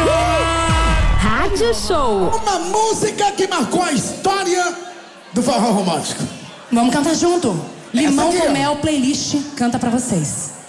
Rádio Show. Uma música que marcou a história do forró romântico. Vamos cantar junto. Limão aqui, com ó. Mel, playlist, canta pra vocês.